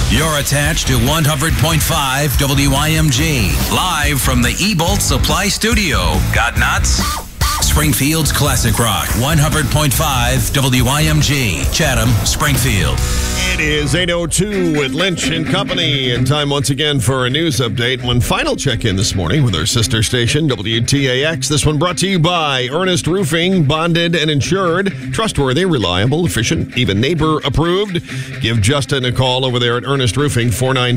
You're attached to 100.5 WIMG. Live from the Ebolt Supply Studio. Got nuts? Springfield's Classic Rock. 100.5 WIMG. Chatham, Springfield. It is 8:02 with Lynch and Company, and time once again for a news update. One final check-in this morning with our sister station, WTAX. This one brought to you by Ernest Roofing, bonded and insured. Trustworthy, reliable, efficient, even neighbor-approved. Give Justin a call over there at Ernest Roofing,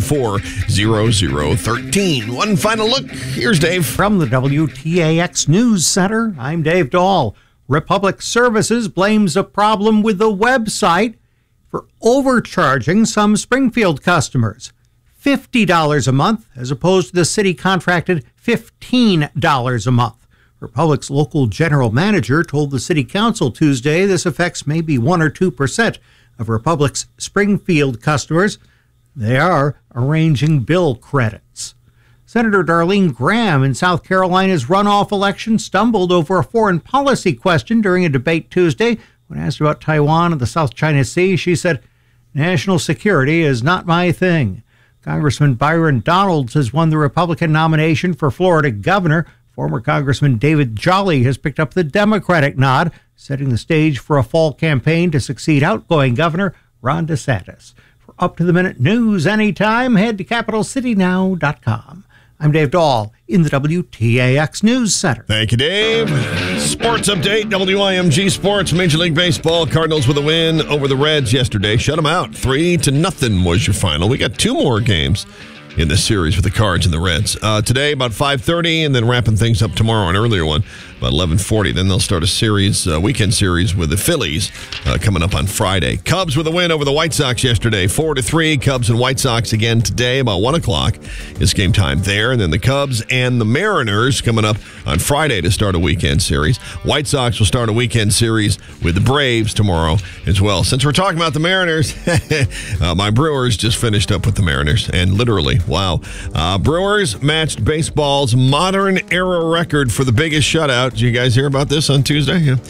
494-0013. One final look. Here's Dave. From the WTAX News Center, I'm Dave Dahl. Republic Services blames a problem with the website for overcharging some Springfield customers. $50 a month as opposed to the city contracted $15 a month. Republic's local general manager told the city council Tuesday this affects maybe 1 or 2% of Republic's Springfield customers. They are arranging bill credits. Senator Darlene Graham in South Carolina's runoff election stumbled over a foreign policy question during a debate Tuesday. When asked about Taiwan and the South China Sea, she said, "National security is not my thing." Congressman Byron Donalds has won the Republican nomination for Florida governor. Former Congressman David Jolly has picked up the Democratic nod, setting the stage for a fall campaign to succeed outgoing Governor Ron DeSantis. For up-to-the-minute news anytime, head to CapitalCityNow.com. I'm Dave Dahl in the WTAX News Center. Thank you, Dave. Sports update, WIMG Sports, Major League Baseball. Cardinals with a win over the Reds yesterday. Shut them out. 3-0 was your final. We got 2 more games in this series with the Cards and the Reds. Today, about 5:30, and then wrapping things up tomorrow, an earlier one, about 11:40. Then they'll start a series, weekend series with the Phillies coming up on Friday. Cubs with a win over the White Sox yesterday, 4-3. Cubs and White Sox again today, about 1 o'clock is game time there. And then the Cubs and the Mariners coming up on Friday to start a weekend series. White Sox will start a weekend series with the Braves tomorrow as well. Since we're talking about the Mariners, my Brewers just finished up with the Mariners, and literally, wow. Brewers matched baseball's modern era record for the biggest shutout. Did you guys hear about this on Tuesday? Yeah.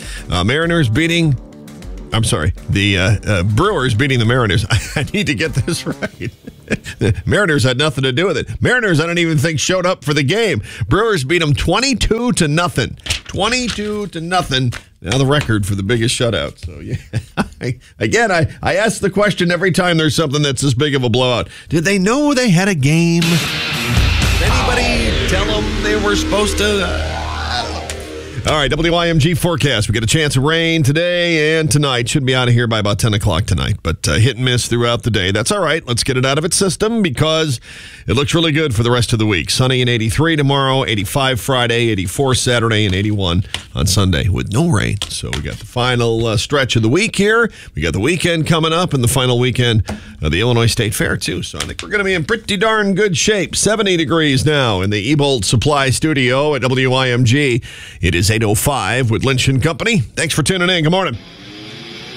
The Brewers beating the Mariners. I need to get this right. The Mariners had nothing to do with it. Mariners, I don't even think, showed up for the game. Brewers beat them 22-0. 22-0. Now the record for the biggest shutout. So, yeah. I ask the question every time there's something that's this big of a blowout. Did they know they had a game? Did anybody tell them they were supposed to? All right, WIMG forecast. We get a chance of rain today and tonight. Should be out of here by about 10 o'clock tonight, but hit and miss throughout the day. That's all right. Let's get it out of its system because it looks really good for the rest of the week. Sunny and 83 tomorrow, 85 Friday, 84 Saturday, and 81 on Sunday with no rain. So we got the final stretch of the week here. We got the weekend coming up and the final weekend of the Illinois State Fair, too. So I think we're going to be in pretty darn good shape. 70 degrees now in the Ebolt Supply Studio at WIMG. It is 8:05 with Lynch and Company. Thanks for tuning in. Good morning.